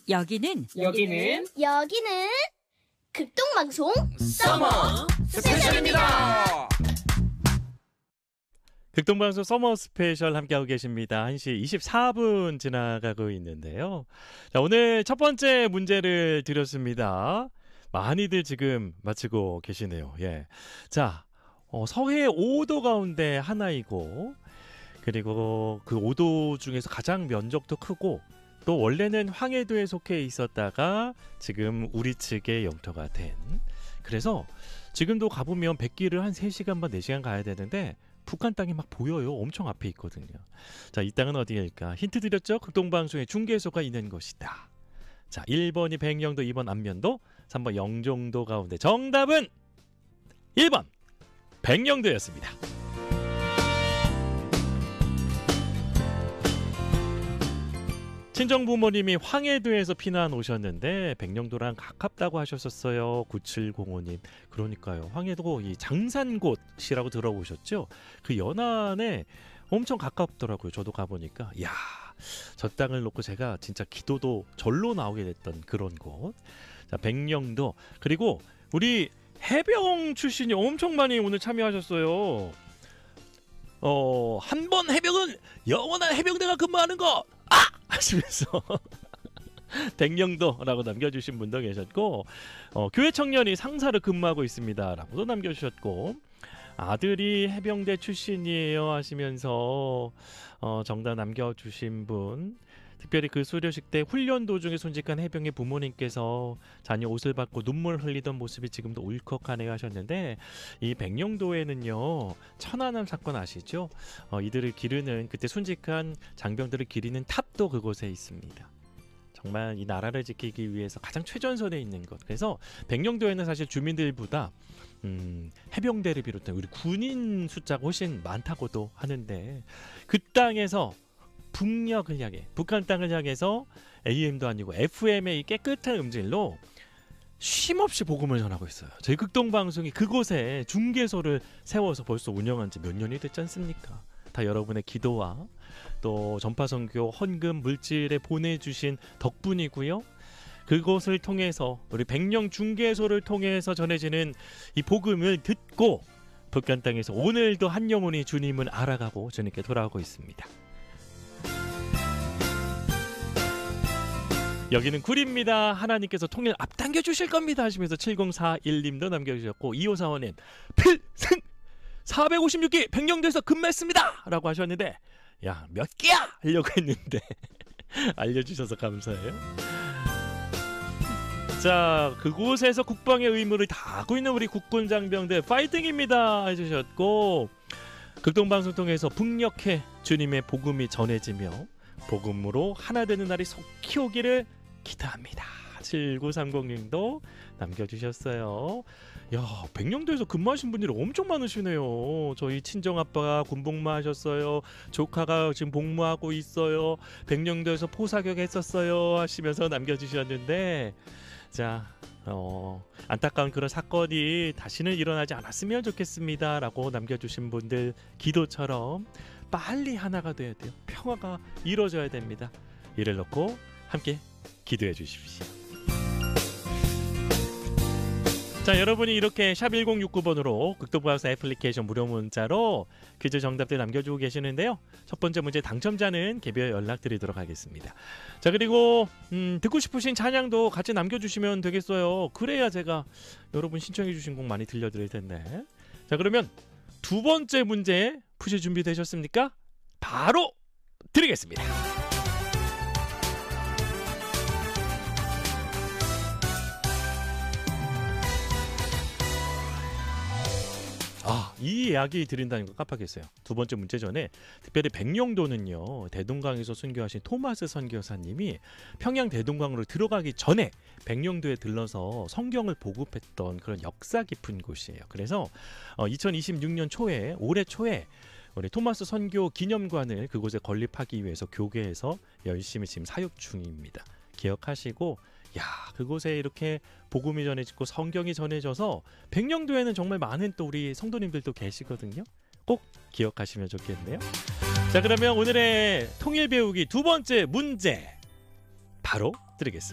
여기는 극동방송 서머 스페셜입니다. 극동방송 서머 스페셜 함께하고 계십니다. 1시 24분 지나가고 있는데요. 자, 오늘 첫 번째 문제를 드렸습니다. 많이들 지금 맞히고 계시네요. 예. 자, 서해 5도 가운데 하나이고, 그리고 그 5도 중에서 가장 면적도 크고, 또 원래는 황해도에 속해 있었다가 지금 우리 측의 영토가 된. 그래서 지금도 가보면 백길을 한 3시간 반 4시간 가야 되는데 북한 땅이 막 보여요. 엄청 앞에 있거든요. 자, 이 땅은 어디일까? 힌트 드렸죠? 극동방송의 중개소가 있는 곳이다. 자, 1번이 백령도, 2번 안면도, 3번 영종도 가운데 정답은 1번 백령도였습니다. 친정부모님이 황해도에서 피난 오셨는데 백령도랑 가깝다고 하셨었어요. 9705님. 그러니까요. 황해도 이 장산곶이라고 들어보셨죠? 그 연안에 엄청 가깝더라고요. 저도 가보니까. 이야, 저 땅을 놓고 제가 진짜 기도도 절로 나오게 됐던 그런 곳. 자, 백령도. 그리고 우리 해병 출신이 엄청 많이 오늘 참여하셨어요. 한 번 해병은 영원한 해병대가 근무하는 것! 하시면서 백령도라고 남겨주신 분도 계셨고, 교회 청년이 상사로 근무하고 있습니다 라고도 남겨주셨고, 아들이 해병대 출신이에요 하시면서 정답 남겨주신 분, 특별히 그 수료식 때 훈련 도중에 순직한 해병의 부모님께서 자녀 옷을 받고 눈물 흘리던 모습이 지금도 울컥하네요 하셨는데, 이 백령도에는요 천안함 사건 아시죠? 이들을 기르는, 그때 순직한 장병들을 기리는 탑도 그곳에 있습니다. 정말 이 나라를 지키기 위해서 가장 최전선에 있는 것. 그래서 백령도에는 사실 주민들보다 해병대를 비롯한 우리 군인 숫자가 훨씬 많다고도 하는데, 그 땅에서 북녘을 향해, 북한 땅을 향해서 AM도 아니고 FM의 깨끗한 음질로 쉼없이 복음을 전하고 있어요. 저희 극동방송이 그곳에 중개소를 세워서 벌써 운영한 지 몇 년이 됐지 않습니까? 다 여러분의 기도와 또 전파선교 헌금 물질에 보내주신 덕분이고요. 그곳을 통해서, 우리 백령 중개소를 통해서 전해지는 이 복음을 듣고 북한 땅에서 오늘도 한 영혼이 주님을 알아가고 주님께 돌아오고 있습니다. 여기는 굴입니다. 하나님께서 통일 앞당겨 주실 겁니다 하시면서 7041님도 남겨주셨고, 2545님 필승 456기 백령도에서 근무했습니다 라고 하셨는데, 야, 몇 개야? 하려고 했는데 알려주셔서 감사해요. 자, 그곳에서 국방의 의무를 다하고 있는 우리 국군 장병들 파이팅입니다 해주셨고, 극동방송 통해서 북녘에 주님의 복음이 전해지며 복음으로 하나 되는 날이 속히 오기를 기도합니다. 7930님도 남겨주셨어요. 야, 백령도에서 근무하신 분들이 엄청 많으시네요. 저희 친정아빠가 군복무 하셨어요. 조카가 지금 복무하고 있어요. 백령도에서 포사격 했었어요 하시면서 남겨주셨는데, 자, 안타까운 그런 사건이 다시는 일어나지 않았으면 좋겠습니다 라고 남겨주신 분들 기도처럼 빨리 하나가 돼야 돼요. 평화가 이루어져야 됩니다. 이를 놓고 함께 기도해 주십시오. 자, 여러분이 이렇게 샵 1069번으로 극동방송 애플리케이션 무료 문자로 퀴즈 정답들 남겨주고 계시는데요. 첫 번째 문제 당첨자는 개별 연락드리도록 하겠습니다. 자, 그리고 듣고 싶으신 찬양도 같이 남겨주시면 되겠어요. 그래야 제가 여러분 신청해 주신 곡 많이 들려드릴 텐데. 자, 그러면 두 번째 문제 푸실 준비 되셨습니까? 바로 드리겠습니다. 이 이야기 드린다는 거 깜빡했어요. 두 번째 문제 전에 특별히 백령도는요, 대동강에서 순교하신 토마스 선교사님이 평양 대동강으로 들어가기 전에 백령도에 들러서 성경을 보급했던 그런 역사 깊은 곳이에요. 그래서 2026년 초에, 올해 초에 우리 토마스 선교 기념관을 그곳에 건립하기 위해서 교계에서 열심히 지금 사육 중입니다. 기억하시고, 야, 그곳에 이렇게 복음이 전해지고 성경이 전해져서 백령도에는 정말 많은 또 우리 성도님들도 계시거든요. 꼭 기억하시면 좋겠네요. 자, 그러면 오늘의 통일 배우기 두 번째 문제 바로 드리겠습니다.